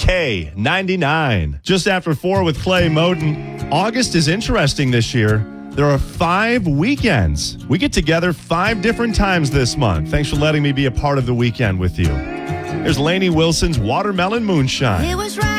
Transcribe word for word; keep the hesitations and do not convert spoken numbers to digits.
K ninety-nine. Just after four with Clay Moden. August is interesting this year. There are five weekends. We get together five different times this month. Thanks for letting me be a part of the weekend with you. Here's Lainey Wilson's Watermelon Moonshine. It was right.